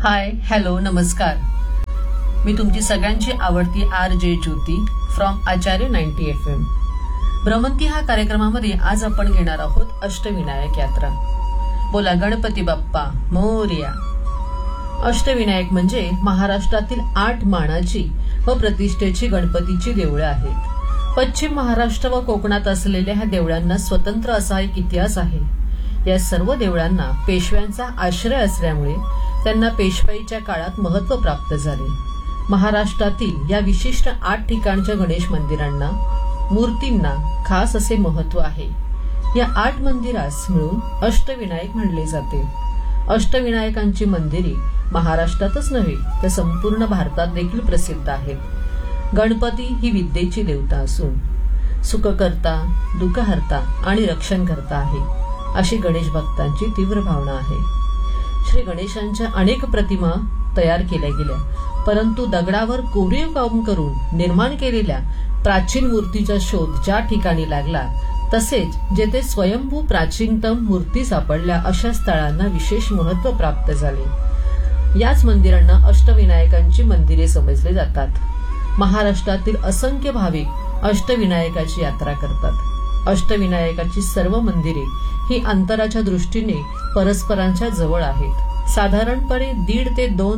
Hi hello नमस्कार. मी तुमची सगळ्यांची आवडती RJ Jyoti from Acharya 90 FM. भ्रमंती हा कार्यक्रमामध्ये आज आपण घेणार आहोत अष्टविनायक यात्रा. बोला गणपती बाप्पा मोरया. अष्टविनायक म्हणजे महाराष्ट्रातील 8 मानाची व प्रतिष्ठेची गणपतीची देवळे आहेत. पश्चिम महाराष्ट्र व कोकणात असलेल्या ह्या देवळांना स्वतंत्र असा एक इतिहास आहे. या सर्व देवळांना पेशव्यांचा आश्रय असल्यामुळे त्यांना पेशवाईच्या काळात महत्त्व प्राप्त झाले. महाराष्ट्रातील या विशिष्ट 8 ठिकाणच्या गणेश मंदिरांना मूर्तींना खास असे महत्त्व आहे. या 8 मंदिरास मिळून अष्टविनायक म्हणले जाते. अष्टविनायकांची मंदिरे महाराष्ट्रातच नव्हे तर संपूर्ण भारतात देखील प्रसिद्ध आहेत. गणपती ही विद्येची देवता असून सुखकर्ता, दुःखहर्ता आणि रक्षणकर्ता आहे अशी गणेश भक्तांची तीव्र भावना आहे. श्री गणेशांच्या अनेक प्रतिमा तयार केल्या गेल्या, परंतु दगडावर कोरीव काम करून निर्माण केलेल्या प्राचीन मूर्तीचा शोध ज्या ठिकाणी लागला, तसेच जेथे स्वयंभू प्राचीनतम मूर्ती सापडल्या अशा स्थळांना विशेष महत्त्व प्राप्त झाले. याच मंदिरांना अष्टविनायकांची मंदिरे समजले जातात. महाराष्ट्रातील असंख्य भाविक अष्टविनायकाची यात्रा करतात. अष्टविनायकाची सर्व मंदिरे ही अंतराच्या दृष्टीने परस्परांच्या जवळ आहेत. साधारणपणे 1.5 ते 2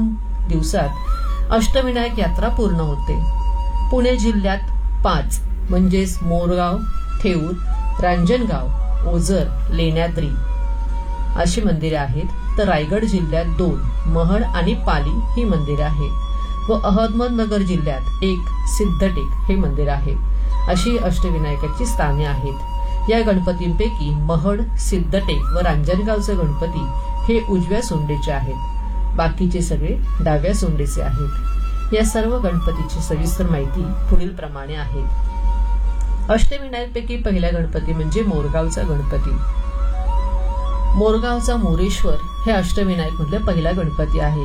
दिवसात अष्टविनायक यात्रा पूर्ण होते. पुणे जिल्ह्यात 5 म्हणजेच मोरगाव, थेऊर, रांजणगाव, ओझर, लेण्याद्री अशी मंदिरे आहेत. तर रायगड जिल्ह्यात 2 महड आणि पाली ही मंदिरे आहेत व अहमदनगर जिल्ह्यात 1 सिद्धटेक हे मंदिर आहे. अशी अष्टविनायकाची स्थाने आहेत. या गणपतींपैकी महड, सिद्धटेक व रांजणगावचे गणपती हे उजव्या सोंडेचे आहेत. बाकीचे सगळे डाव्या सोंडेचे आहेत. या सर्व गणपतीची सविस्तर माहिती पुढील प्रमाणे आहे. अष्टविनायकपैकी पहिला गणपती म्हणजे मोरगावचा गणपती. मोरगावचा मोरेश्वर हे अष्टविनायक मधले पहिला गणपती आहे.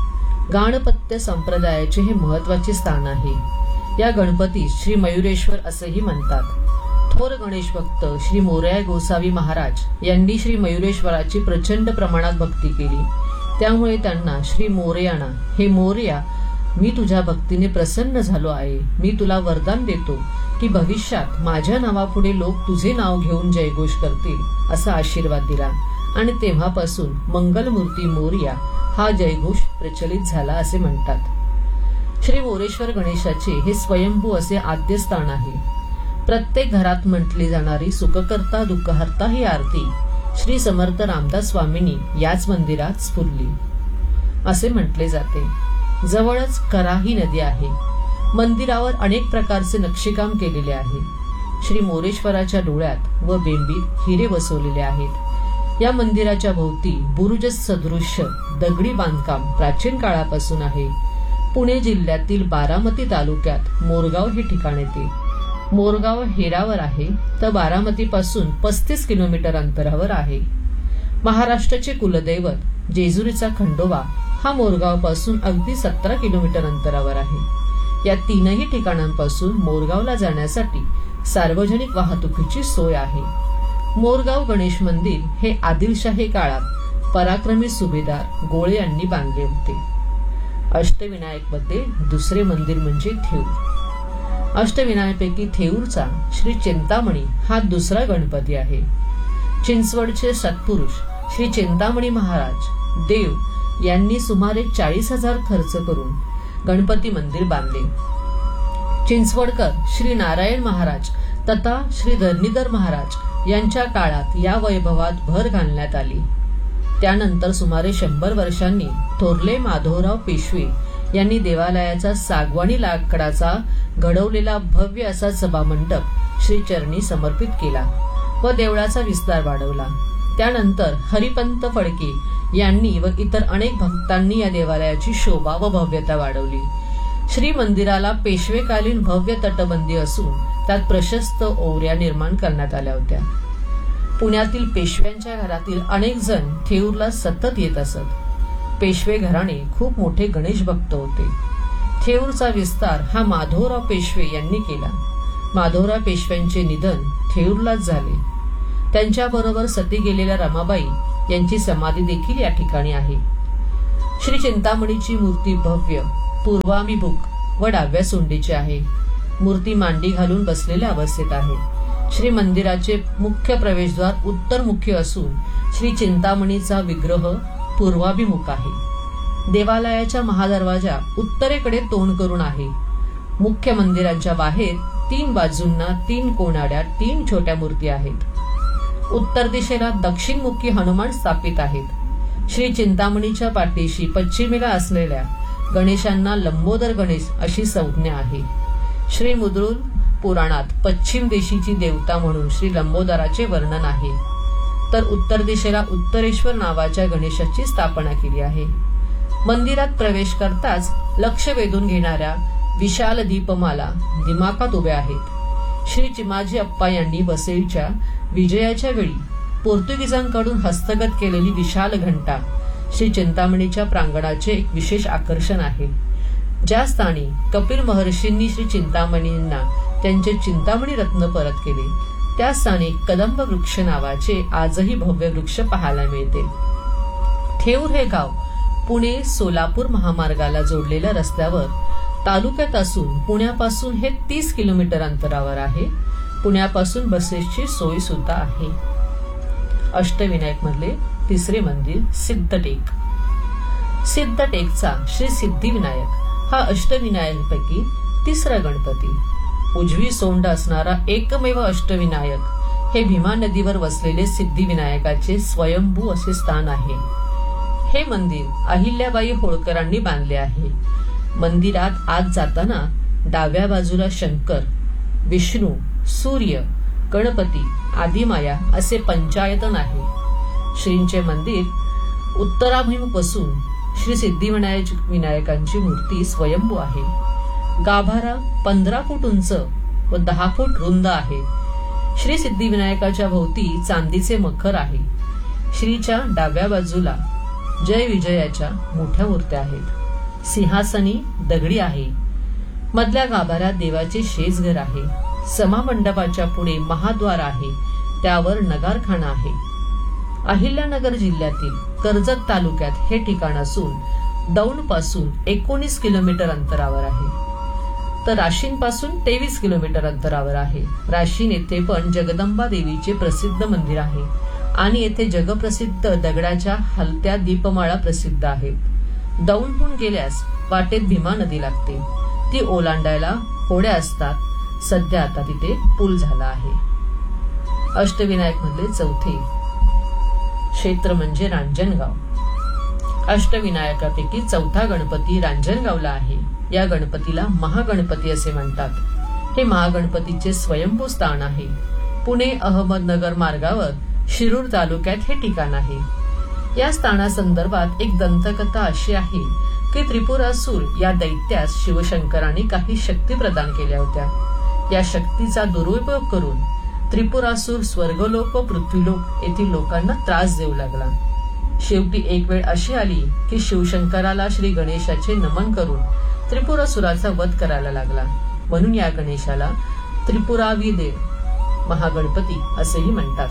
गाणपत्य संप्रदायाचे हे महत्वाचे स्थान आहे. या गणपतीस श्री मयुरेश्वर असेही म्हणतात. थोर गणेश भक्त श्री मोरया गोसावी महाराज यांनी श्री मयुरेश्वराची प्रचंड प्रमाणात भक्ती केली. त्यामुळे त्यांना श्री मोरयाना, हे मोरया, मी तुझ्या भक्तीने प्रसन्न झालो आहे. मी तुला वरदान देतो की भविष्यात माझ्या नावापुढे लोक तुझे नाव घेऊन जयघोष करतील असा आशीर्वाद दिला आणि तेव्हापासून मंगलमूर्ती मोरया हा जयघोष प्रचलित झाला असे म्हणतात. श्री मोरेश्वर गणेशाचे हे स्वयंभू असे आद्य स्थान आहे. प्रत्येक घरात म्हटली जाणारी सुखकर्ता दुःखहर्ता ही आरती श्री समर्थ रामदास स्वामींनी याच मंदिरात स्फुरली असे म्हटले जाते. जवळच कराही नदी आहे. मंदिरावर अनेक प्रकारचे नक्षीकाम केलेले आहे. श्री मोरेश्वराच्या डोळ्यात व बेंबीत हिरे बसवलेले आहेत. या मंदिराच्या भोवती बुरुज सदृश्य दगडी बांधकाम प्राचीन काळापासून आहे. पुणे जिल्ह्यातील बारामती तालुक्यात मोरगाव हे ठिकाण येते. मोरगाव हेरावर आहे तर बारामतीपासून 35 किलोमीटर अंतरावर आहे. महाराष्ट्राचे कुलदैवत जेजुरीचा खंडोबा हा मोरगाव पासून अगदी 17 किलोमीटर अंतरावर आहे. या 3ही ठिकाणांपासून मोरगावला जाण्यासाठी सार्वजनिक वाहतुकीची सोय आहे. मोरगाव गणेश मंदिर हे आदिलशाही काळात पराक्रमी सुभेदार गोळे यांनी बांधले होते. अष्टविनायक मध्ये दुसरे मंदिर म्हणजे थेऊर. अष्टविनायकापैकी थेऊरचा श्री चिंतामणी हा दुसरा गणपती आहे. चिंचवडचे सत्पुरुष श्री चिंतामणी महाराज देव यांनी सुमारे 40,000 खर्च करून गणपती मंदिर बांधले. चिंचवडकर श्री नारायण महाराज तथा श्री धरणीधर महाराज यांच्या काळात या वैभवात भर घालण्यात आली. त्यानंतर सुमारे 100 वर्षांनी थोरले माधवराव पेशवे यांनी देवालयाचा सागवानी लाकडाचा घडवलेला भव्य असा सभामंडप श्री चरणी समर्पित केला व देवळाचा विस्तार वाढवला. त्यानंतर हरिपंत फडके यांनी व इतर अनेक भक्तांनी या देवालयाची शोभा व भव्यता वाढवली. श्री मंदिराला पेशवेकालीन भव्य तटबंदी असून त्यात प्रशस्त ओवऱ्या निर्माण करण्यात आल्या होत्या. पुण्यातील पेशव्यांच्या घरातील अनेक जण थेऊरला सतत येत असत. पेशवे घराणे खूप मोठे गणेश भक्त होते. थेऊरचा विस्तार हा माधवराव पेशवे यांनी केला. माधवराव पेशव्यांचे निधन थेऊरलाच झाले. त्यांच्याबरोबर सती गेलेल्या रमाबाई यांची समाधी देखील या ठिकाणी आहे. श्री चिंतामणीची मूर्ती भव्य, पूर्वाभिमुख व डाव्या सोंडीची आहे. मूर्ती मांडी घालून बसलेल्या अवस्थेत आहे. श्री मंदिराचे मुख्य प्रवेशद्वार उत्तरमुखी असून श्री चिंतामणीचा विग्रह पूर्वाभिमुख आहे. देवालयाच्या महादरवाजा उत्तरेकडे तोंड करून आहे. मुख्य मंदिराच्या बाहेर 3 बाजूंना 3 कोनाड्या 3 छोट्या मूर्ती आहेत. उत्तर दिशेला दक्षिणमुखी हनुमान स्थापित आहेत. श्री चिंतामणीच्या पाठीशी पश्चिमेला असलेल्या गणेशांना लंबोदर गणेश अशी संज्ञा आहे. श्री मुद्रुल पुराणात पश्चिम दिशेची देवता म्हणून श्री लंबोदराचे वर्णन आहे. तर उत्तर दिशेला उत्तरेश्वर नावाच्या गणेशाची स्थापना केली आहे. मंदिरात प्रवेश करताच लक्ष वेधून घेणाऱ्या विशाल दीपमाला दिमाखात उभ्या आहेत. श्री चिमाजी अप्पा यांनी वसईच्या विजयाच्या वेळी पोर्तुगीजांकडून हस्तगत केलेली विशाल घंटा श्री चिंतामणीच्या प्रांगणाचे एक विशेष आकर्षण आहे. ज्या स्थानी कपिल महर्षींनी श्री चिंतामणींना त्यांचे चिंतामणी रत्न परत केले, त्या स्थानी कदंब वृक्ष नावाचे आजही भव्य वृक्ष पाहायला मिळते. ठेऊर हे गाव पुणे सोलापूर महामार्गाला जोडलेल्या रस्त्यावर तालुक्यात असून पुण्यापासून हे 30 किलोमीटर अंतरावर आहे. पुण्यापासून बसेसची सोय सुद्धा आहे. अष्टविनायक मधले तिसरे मंदिर सिद्धटेक. सिद्धटेकचा श्री सिद्धिविनायक हा अष्टविनायकांपैकी तिसरा गणपती. उजवी सोंड असणारा एकमेव अष्टविनायक हे भीमा नदीवर वसलेले सिद्धिविनायकाचे स्वयंभू असे स्थान आहे. हे मंदिर अहिल्याबाई होळकरांनी बांधले आहे. मंदिरात आत जाताना डाव्या बाजूला शंकर, विष्णू, सूर्य, गणपती, आदिमाया असे पंचायतन आहे. श्रींचे मंदिर उत्तराभिमुख असून श्री सिद्धिविनायकांची मूर्ती स्वयंभू आहे. गाभारा 15 फूट उंच व 10 फूट रुंद आहे. श्री सिद्धिविनायकाच्या भोवती चांदीचे मखर आहे. श्रीच्या डाव्या बाजूला जय विजयाच्या मोठ्या मूर्त्या आहेत. सिंहासनी दगडी आहे. मधल्या गाभाऱ्यात देवाचे शेजघर आहे. समामंडपाच्या पुढे महाद्वार आहे. त्यावर नगारखाना आहे. अहिल्यानगर जिल्ह्यातील कर्जत तालुक्यात हे ठिकाण असून दौंड पासून 19 किलोमीटर अंतरावर आहे. तर राशीन पासून 23 किलोमीटर अंतरावर आहे. राशीन येथे पण जगदंबा देवीचे प्रसिद्ध मंदिर आहे आणि येथे जगप्रसिद्ध दगडाच्या हलत्या दीपमाळा प्रसिद्ध आहेत. दौंडहून गेल्यास वाटेत भीमा नदी लागते. ती ओलांडायला होड्या असतात. सध्या आता तिथे पूल झाला आहे. अष्टविनायक मधले चौथे क्षेत्र म्हणजे रांजणगाव. अष्टविनायकापैकी चौथा गणपती रांजणगावला आहे. या गणपतीला महागणपती असे म्हणतात. हे महागणपतीचे स्वयंभू स्थान आहे. पुणे अहमदनगर मार्गावर शिरूर तालुक्यात हे ठिकाण आहे. या स्थानासंदर्भात एक दंतकथा अशी आहे की त्रिपुरासूर या दैत्यास शिवशंकरांनी काही शक्ती प्रदान केल्या होत्या. या शक्तीचा दुरुपयोग करून त्रिपुरासूर स्वर्गलोक व पृथ्वीलोक येथील लोकांना त्रास देऊ लागला. शेवटी एक वेळ अशी आली की शिवशंकराला श्री गणेशाचे नमन करून त्रिपुरासुराचा वध करायला लागला. म्हणून या गणेशाला त्रिपुराविदेव महागणपती असेही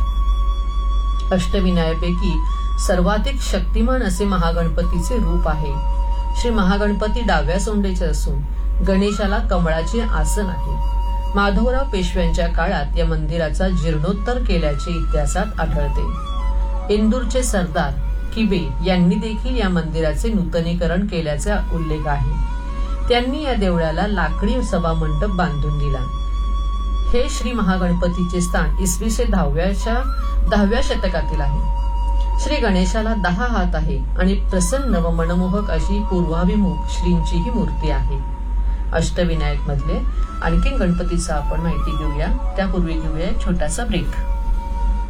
म्हणतात. अष्टविनायकापैकी सर्वाधिक शक्तिमान असे महागणपतीचे रूप आहे. श्री महागणपती डाव्या सोंडेचे असून गणेशाला कमळाचे आसन आहे. माधवराव पेशव्यांच्या काळात या मंदिराचा जीर्णोत्तर केल्याचे इतिहासात आढळते. इंदूरचे सरदार किबे यांनी देखील या मंदिराचे नूतनीकरण केल्याचा उल्लेख आहे. त्यांनी या देवळाला लाकडी सभामंडप बांधून दिला. हे श्री महागणपतीचे स्थान इसवी 10व्या शतकातील आहे. श्री गणेशाला 10 हात आहे आणि प्रसन्न व मनमोहक अशी पूर्वाभिमुख श्रींची ही मूर्ती आहे. अष्टविनायक मधले आणखी गणपतीचा आपण माहिती घेऊया. त्यापूर्वी घेऊया एक छोटासा ब्रेक.